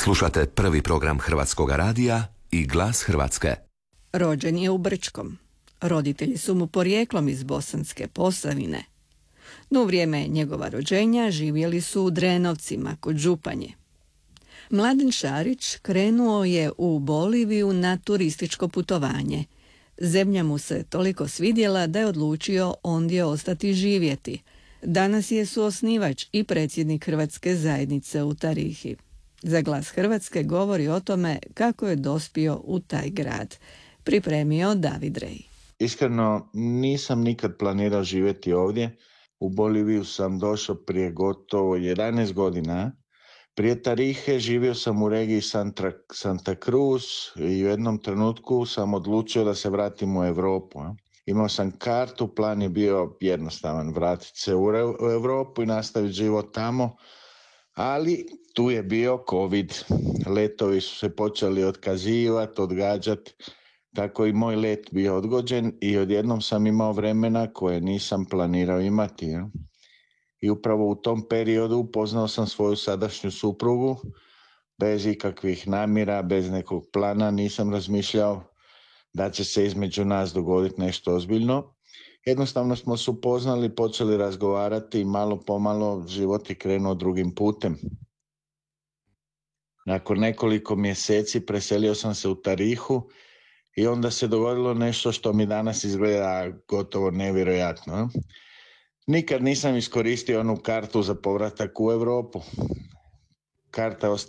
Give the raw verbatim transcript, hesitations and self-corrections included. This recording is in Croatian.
Slušate prvi program Hrvatskog radija i Glas Hrvatske. Rođen je u Brčkom. Roditelji su mu porijeklom iz Bosanske Posavine. No u vrijeme njegova rođenja živjeli su u Drenovcima kod Županje. Mladen Šarić krenuo je u Boliviju na turističko putovanje. Zemlja mu se toliko svidjela da je odlučio ondje ostati živjeti. Danas je suosnivač i predsjednik Hrvatske zajednice u Tarihi. Za Glas Hrvatske govori o tome kako je dospio u taj grad. Pripremio David Rej. Iskreno nisam nikad planirao živjeti ovdje. U Boliviju sam došao prije gotovo jedanaest godina. Prije Tarihe živio sam u regiji Santa, Santa Cruz i u jednom trenutku sam odlučio da se vratim u Europu. Imao sam kartu, plan je bio jednostavan, vratiti se u Europu i nastaviti život tamo, ali tu je bio COVID. Letovi su se počeli otkazivati, odgađati, tako i moj let bio odgođen i odjednom sam imao vremena koje nisam planirao imati. Ja. I upravo u tom periodu upoznao sam svoju sadašnju suprugu, bez ikakvih namjera, bez nekog plana, nisam razmišljao da će se između nas dogoditi nešto ozbiljno. Jednostavno smo se upoznali, počeli razgovarati i malo pomalo život je krenuo drugim putem. Nakon nekoliko mjeseci preselio sam se u Tarihu i onda se dogodilo nešto što mi danas izgleda gotovo nevjerojatno. Nikad nisam iskoristio onu kartu za povratak u Europu. Karta